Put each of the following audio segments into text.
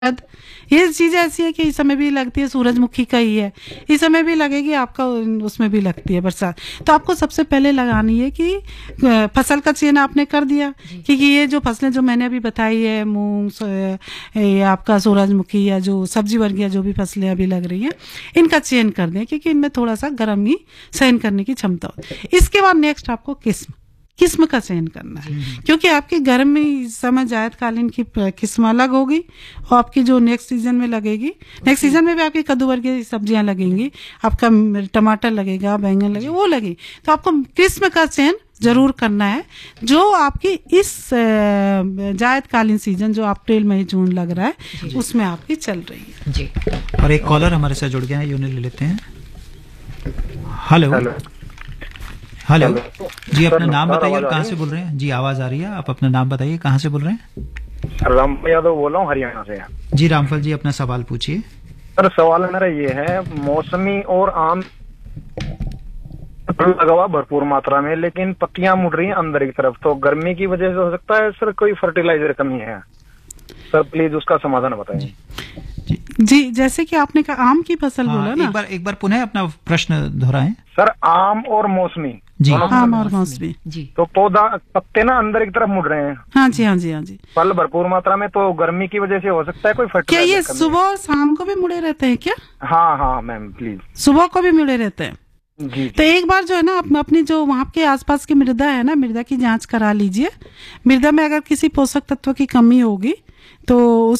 ये चीज ऐसी है कि इस समय भी लगती है, सूरजमुखी का ही है, इस समय भी लगेगी आपका, उसमें भी लगती है बरसात। तो आपको सबसे पहले लगानी है कि फसल का चयन आपने कर दिया, क्योंकि ये जो फसलें जो मैंने अभी बताई है, मूंग, ये आपका सूरजमुखी या जो सब्जी वर्गीय जो भी फसलें अभी लग रही हैं, इनका चयन कर दें, क्योंकि इनमें थोड़ा सा गर्मी सहन करने की क्षमता होती है। इसके बाद नेक्स्ट आपको किस्म का चयन करना है, क्योंकि आपकी गर्मी इस समय जायदकालीन की किस्म अलग होगी और आपकी जो नेक्स्ट सीजन में लगेगी, नेक्स्ट सीजन में भी आपकी कद्दू वर्गीय सब्जियां लगेंगी, आपका टमाटर लगेगा, बैंगन लगेगा, वो लगे। तो आपको किस्म का चयन जरूर करना है जो आपकी इस जायदकालीन सीजन जो अप्रैल मई जून लग रहा है उसमें आपकी चल रही है जी। और एक कॉलर हमारे साथ जुड़ गया है, यूनिट ले लेते हैं। हेलो हेलो जी, अपना नाम बताइए और कहाँ से बोल रहे हैं? जी आवाज आ रही है, आप अपना नाम बताइए, कहाँ से बोल रहे हैं? रामफल यादव बोल रहा हूँ, हरियाणा से। जी रामफल जी, अपना सवाल पूछिए। सर सवाल मेरा ये है, मौसमी और आम लगा हुआ भरपूर मात्रा में, लेकिन पत्तियां मुड़ रही हैं अंदर की तरफ, तो गर्मी की वजह से हो सकता है सर कोई फर्टिलाइजर कमी है? सर प्लीज उसका समाधान बताइए। जी, जैसे कि आपने कहा आम की फसल बोला ना, एक बार पुनः अपना प्रश्न दोहराएं। सर आम और मौसमी जी, आम और मौसमी जी, तो पत्ते ना अंदर की तरफ मुड़ रहे हैं। हाँ जी, हाँ जी, हाँ जी। फल भरपूर मात्रा में, तो गर्मी की वजह से हो सकता है कोई क्या फर्टिलाइजर ये कमी सुबह और शाम को भी मुड़े रहते हैं क्या? हाँ हाँ मैम प्लीज। सुबह को भी मुड़े रहते हैं? जी तो एक बार जो है ना अपनी जो वहाँ के आसपास की मृदा है ना, मृदा की जांच करा लीजिए। मृदा में अगर किसी पोषक तत्व की कमी होगी तो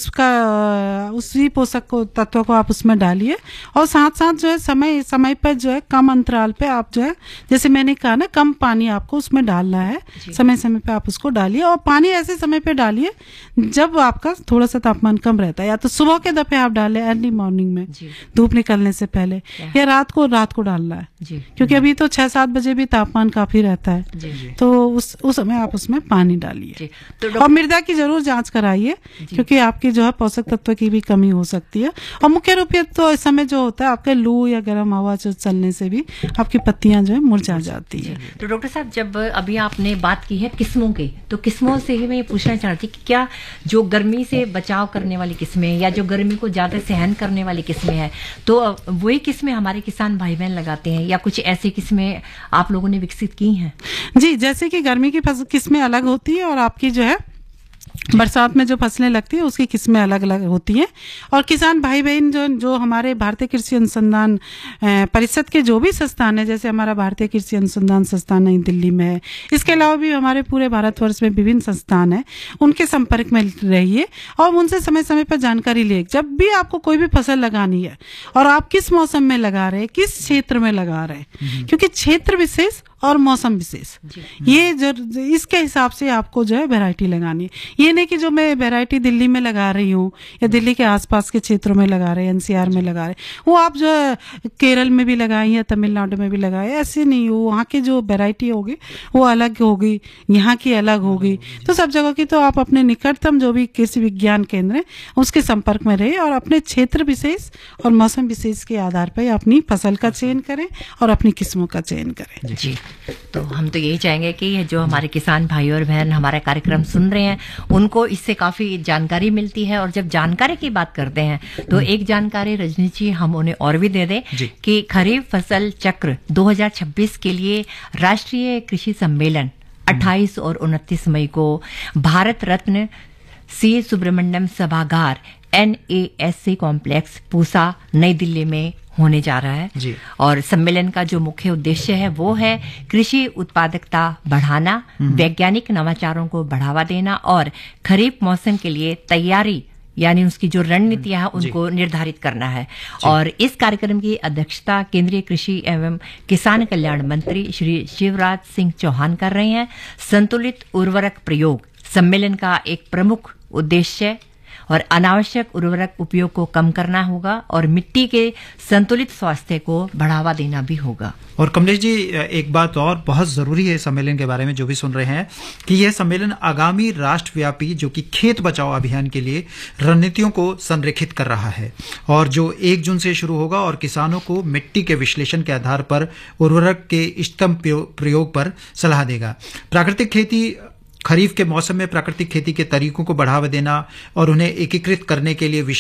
उसी तत्व को आप उसमें डालिए, और साथ साथ जो है समय पर जो है कम अंतराल पे आप जो है, जैसे मैंने कहा ना, कम पानी आपको उसमें डालना है, समय समय पे आप उसको डालिए। और पानी ऐसे समय पे डालिए जब आपका थोड़ा सा तापमान कम रहता है, या तो सुबह के दफे आप डालें अर्ली मॉर्निंग में धूप निकलने से पहले, या रात को डालना है, क्योंकि अभी तो 6-7 बजे भी तापमान काफी रहता है, तो उस समय आप उसमें पानी डालिए। और मृदा की जरूर जांच कराइए, क्योंकि आपकी जो है पोषक तत्व की भी कमी हो सकती है। और मुख्य रूप से तो इस समय जो होता है आपके लू या गर्म हवा चलने से भी आपकी पत्तियां जो है मुरझा जाती है। तो डॉक्टर साहब, जब अभी आपने बात की है किस्मों की, तो किस्मों से ही मैं ये पूछना चाहती कि क्या जो गर्मी से बचाव करने वाली किस्में या जो गर्मी को ज्यादा सहन करने वाली किस्में हैं, तो वही किस्में हमारे किसान भाई बहन लगाते हैं, या कुछ ऐसी किस्में आप लोगों ने विकसित की हैं? जी, जैसे कि गर्मी की किस्में अलग होती है और आपकी जो है बरसात में जो फसलें लगती है उसकी किस्में अलग अलग होती हैं। और किसान भाई बहन जो हमारे भारतीय कृषि अनुसंधान परिषद के जो भी संस्थान है, जैसे हमारा भारतीय कृषि अनुसंधान संस्थान नई दिल्ली में है, इसके अलावा भी हमारे पूरे भारतवर्ष में विभिन्न संस्थान है, उनके संपर्क में रहिए और उनसे समय समय पर जानकारी ले। जब भी आपको कोई भी फसल लगानी है और आप किस मौसम में लगा रहे हैं, किस क्षेत्र में लगा रहे हैं, क्योंकि क्षेत्र विशेष और मौसम विशेष, ये इसके हिसाब से आपको जो है वैरायटी लगानी है। ये नहीं कि जो मैं वैरायटी दिल्ली में लगा रही हूँ या दिल्ली के आसपास के क्षेत्रों में लगा रहे हैं, एनसीआर में लगा रहे हैं, वो आप जो है केरल में भी लगाए या तमिलनाडु में भी लगाए, ऐसे नहीं हो। वहाँ की जो वैरायटी होगी वो अलग होगी, यहाँ की अलग होगी। तो सब जगह की तो आप अपने निकटतम जो भी कृषि विज्ञान केंद्र है उसके संपर्क में रहे और अपने क्षेत्र विशेष और मौसम विशेष के आधार पर अपनी फसल का चयन करें और अपनी किस्मों का चयन करें। जी, तो हम तो यही चाहेंगे कि जो हमारे किसान भाई और बहन हमारा कार्यक्रम सुन रहे हैं उनको इससे काफी जानकारी मिलती है। और जब जानकारी की बात करते हैं तो एक जानकारी रजनी जी हम उन्हें और भी दे दें कि खरीफ फसल चक्र 2026 के लिए राष्ट्रीय कृषि सम्मेलन 28 और 29 मई को भारत रत्न सी सुब्रमण्यम सभागार NASC कॉम्प्लेक्स पूसा नई दिल्ली में होने जा रहा है। और सम्मेलन का जो मुख्य उद्देश्य है वो है कृषि उत्पादकता बढ़ाना, वैज्ञानिक नवाचारों को बढ़ावा देना और खरीफ मौसम के लिए तैयारी यानी उसकी जो रणनीतियां हैं उनको निर्धारित करना है। और इस कार्यक्रम की अध्यक्षता केंद्रीय कृषि एवं किसान कल्याण मंत्री श्री शिवराज सिंह चौहान कर रहे हैं। संतुलित उर्वरक प्रयोग सम्मेलन का एक प्रमुख उद्देश्य और अनावश्यक उर्वरक उपयोग को कम करना होगा और मिट्टी के संतुलित स्वास्थ्य को बढ़ावा देना भी होगा। और कमलेश जी, एक बात और बहुत जरूरी है सम्मेलन के बारे में जो भी सुन रहे हैं कि यह सम्मेलन आगामी राष्ट्रव्यापी जो कि खेत बचाओ अभियान के लिए रणनीतियों को संरेखित कर रहा है और जो 1 जून से शुरू होगा और किसानों को मिट्टी के विश्लेषण के आधार पर उर्वरक के इष्टतम प्रयोग पर सलाह देगा। प्राकृतिक खेती खरीफ के मौसम में प्राकृतिक खेती के तरीकों को बढ़ावा देना और उन्हें एकीकृत करने के लिए